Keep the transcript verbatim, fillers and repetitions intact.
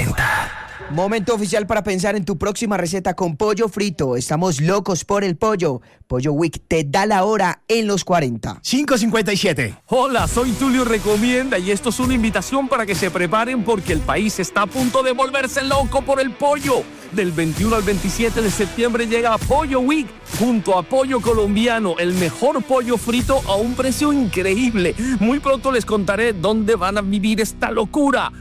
cuarenta. Momento oficial para pensar en tu próxima receta con pollo frito. Estamos locos por el pollo. Pollo Week te da la hora en los cuarenta. cinco cincuenta y siete. Hola, soy Tulio Recomienda y esto es una invitación para que se preparen porque el país está a punto de volverse loco por el pollo. Del veintiuno al veintisiete de septiembre llega Pollo Week junto a Pollo Colombiano, el mejor pollo frito a un precio increíble. Muy pronto les contaré dónde van a vivir esta locura.